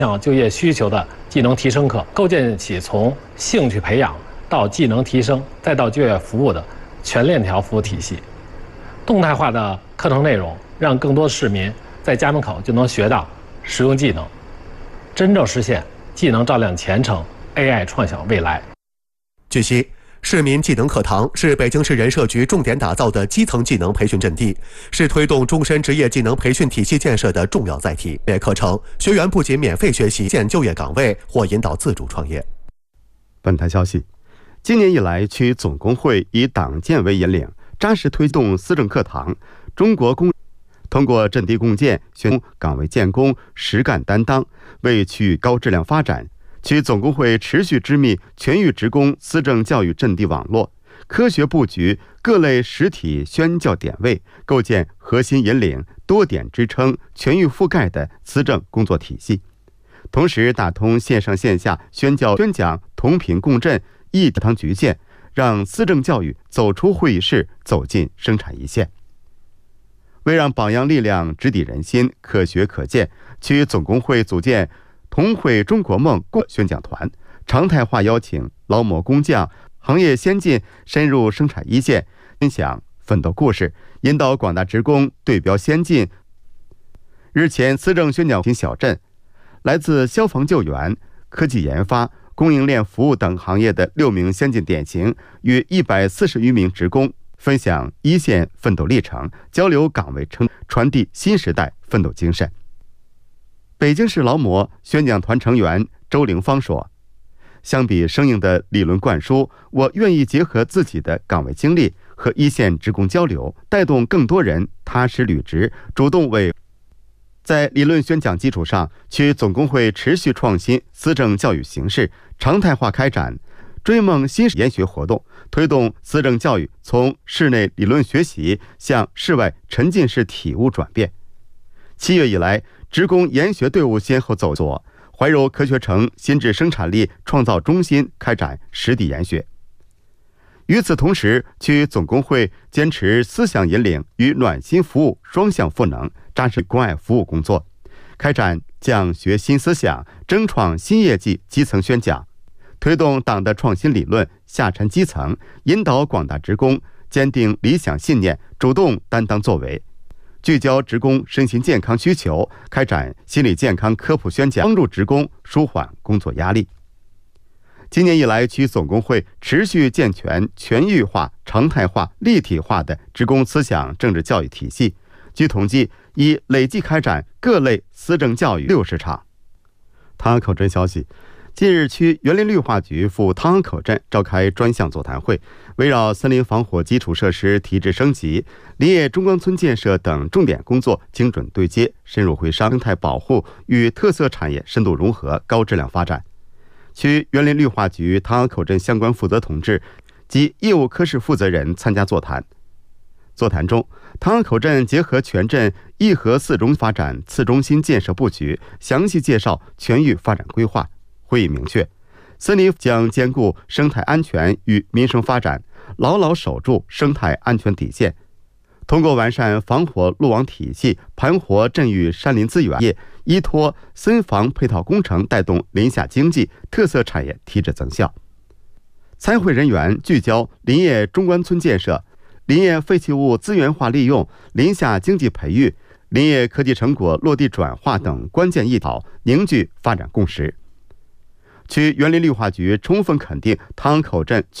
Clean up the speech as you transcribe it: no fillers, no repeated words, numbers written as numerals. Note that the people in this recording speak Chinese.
就业需求的技能提升课，构建起从兴趣培养到技能提升再到就业服务的全链条服务体系。动态化的课程内容，让更多市民在家门口就能学到实用技能，真正实现技能照亮前程， AI 创想未来。 据悉，市民技能课堂是北京市人社局重点打造的基层技能培训阵地，是推动终身职业技能培训体系建设的重要载体。课程学员不仅免费学习建就业岗位，或引导自主创业。 本台消息，今年以来，区总工会以党建为引领，扎实推动思政课堂、中国工，通过阵地共建、选岗位建功、实干担当，为区域高质量发展。区总工会持续织密全域职工思政教育阵地网络，科学布局各类实体宣教点位，构建核心引领、多点支撑、全域覆盖的思政工作体系。同时，打通线上线下宣教宣讲同频共振、一堂堂局限，让思政教育走出会议室，走进生产一线。为让榜样力量直抵人心、可学可见，区总工会组建同绘中国梦宣讲团，常态化邀请劳模工匠、行业先进深入生产一线，分享奋斗故事，引导广大职工对标先进。日前，思政宣讲型小镇，来自消防救援、科技研发、供应链服务等行业的6名先进典型与140余名职工分享一线奋斗历程，交流岗位成，传递新时代奋斗精神。北京市劳模宣讲团成员周凌芳说，相比生硬的理论灌输，我愿意结合自己的岗位经历和一线职工交流，带动更多人踏实履职，主动为。在理论宣讲基础上，区总工会持续创新思政教育形式，常态化开展追梦新研学活动，推动思政教育从室内理论学习向室外沉浸式体悟转变。7月以来，职工研学队伍先后走所怀柔科学城新质生产力创造中心开展实地研学。与此同时，区总工会坚持思想引领与暖心服务双向赋能，扎实关爱服务工作，开展讲学新思想、争创新业绩基层宣讲，推动党的创新理论下沉基层，引导广大职工坚定理想信念，主动担当作为，聚焦职工身心健康需求，开展心理健康科普宣讲，帮助职工舒缓工作压力。今年以来，区总工会持续健全全域化、常态化、立体化的职工思想政治教育体系。据统计，已累计开展各类思政教育60场。汤河口镇消息，近日，区园林绿化局赴汤河口镇召开专项座谈会，围绕森林防火基础设施提质升级、林业中关村建设等重点工作精准对接，深入会商，生态保护与特色产业深度融合，高质量发展。区园林绿化局汤河口镇相关负责同志及业务科室负责人参加座谈。座谈中，汤河口镇结合全镇1核4中发展次中心建设布局，详细介绍全域发展规划。会议明确，森林将兼顾生态安全与民生发展，牢牢守住生态安全底线。通过完善防火路网体系，盘活镇域山林资源，依托森防配套工程，带动林下经济特色产业提质增效。参会人员聚焦林业中关村建设、林业废弃物资源化利用、林下经济培育、林业科技成果落地转化等关键议题，凝聚发展共识。区园林绿化局充分肯定汤河口镇